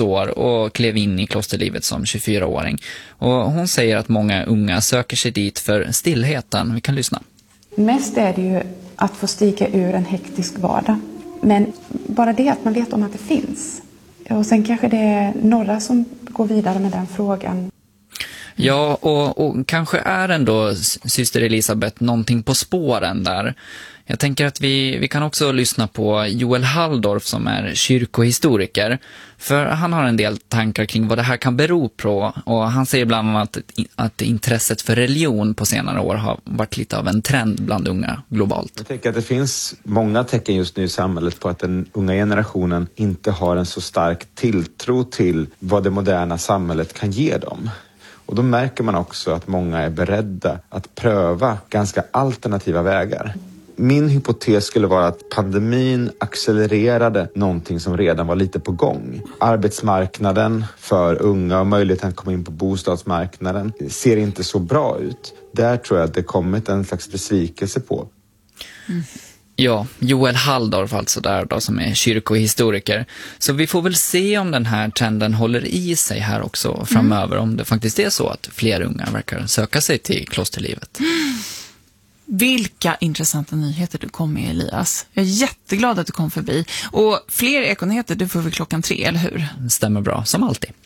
år och klev in i klosterlivet som 24-åring. Och hon säger att många unga söker sig dit för stillheten. Vi kan lyssna. Mest är det ju att få stiga ur en hektisk vardag. Men bara det att man vet om att det finns. Och sen kanske det är några som går vidare med den frågan. Ja, och kanske är ändå syster Elisabeth någonting på spåren där. Jag tänker att vi kan också lyssna på Joel Halldorf som är kyrkohistoriker. För han har en del tankar kring vad det här kan bero på. Och han säger bland annat att intresset för religion på senare år har varit lite av en trend bland unga globalt. Jag tänker att det finns många tecken just nu i samhället på att den unga generationen inte har en så stark tilltro till vad det moderna samhället kan ge dem. Och då märker man också att många är beredda att pröva ganska alternativa vägar. Min hypotes skulle vara att pandemin accelererade någonting som redan var lite på gång. Arbetsmarknaden för unga och möjligheten att komma in på bostadsmarknaden ser inte så bra ut. Där tror jag att det kommit en slags besvikelse på. Ja, Joel Halldorf alltså där då, som är kyrkohistoriker. Så vi får väl se om den här trenden håller i sig här också framöver. Om det faktiskt är så att fler unga verkar söka sig till klosterlivet. Vilka intressanta nyheter du kom med, Elias. Jag är jätteglad att du kom förbi. Och fler Ekonyheter, du får väl 3:00, eller hur? Stämmer bra, som alltid.